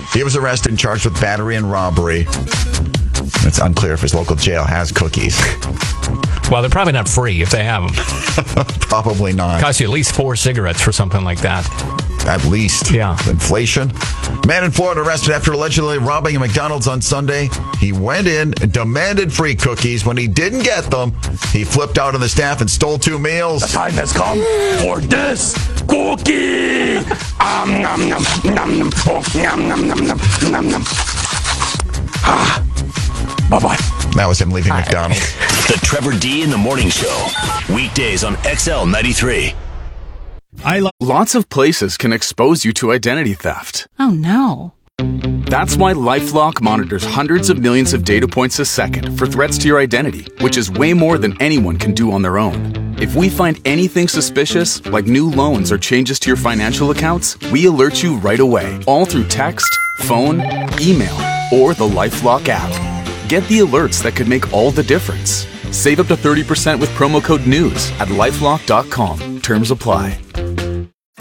He was arrested and charged with battery and robbery. It's unclear if his local jail has cookies. Well, they're probably not free if they have them. Probably not. Costs you at least 4 cigarettes for something like that. At least. Yeah. Inflation. Man in Florida arrested after allegedly robbing a McDonald's on Sunday. He went in and demanded free cookies. When he didn't get them, he flipped out on the staff and stole 2 meals. The time has come for this cookie. Nom, nom, nom, nom. Oh, nom, nom, nom, nom, nom, nom. Bye-bye. That was him leaving McDonald's. The Trevor D in the Morning Show. Weekdays on XL 93. Lots of places can expose you to identity theft. Oh, no. That's why LifeLock monitors hundreds of millions of data points a second for threats to your identity, which is way more than anyone can do on their own. If we find anything suspicious, like new loans or changes to your financial accounts, we alert you right away, all through text, phone, email, or the LifeLock app. Get the alerts that could make all the difference. Save up to 30% with promo code NEWS at LifeLock.com. Terms apply.